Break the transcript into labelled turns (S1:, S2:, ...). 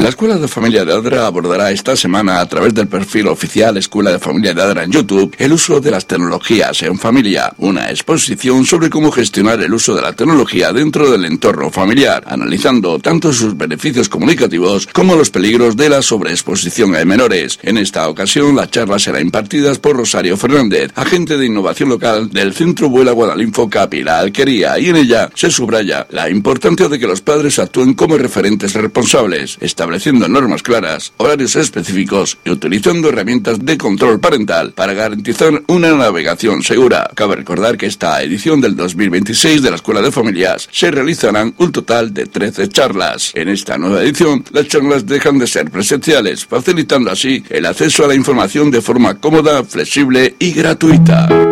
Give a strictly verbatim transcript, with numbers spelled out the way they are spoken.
S1: La Escuela de Familia de Adra abordará esta semana, a través del perfil oficial Escuela de Familia de Adra en YouTube, el uso de las tecnologías en familia, una exposición sobre cómo gestionar el uso de la tecnología dentro del entorno familiar, analizando tanto sus beneficios comunicativos como los peligros de la sobreexposición a menores. En esta ocasión, la charla será impartida por Rosario Fernández, agente de innovación local del Centro Vuela Guadalinfo Capi La Alquería, y en ella se subraya la importancia de que los padres actúen como referentes responsables, estableciendo normas claras, horarios específicos y utilizando herramientas de control parental para garantizar una navegación segura. Cabe recordar que esta edición del dos mil veintiséis de la Escuela de Familias se realizarán un total de trece charlas. En esta nueva edición, las charlas dejan de ser presenciales, facilitando así el acceso a la información de forma cómoda, flexible y gratuita.